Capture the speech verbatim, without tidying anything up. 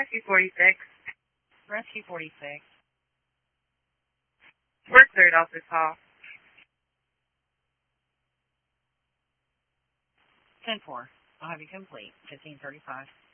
Rescue forty-six. Rescue forty-six. Work third office call. ten four. I'll have you complete. fifteen thirty-five.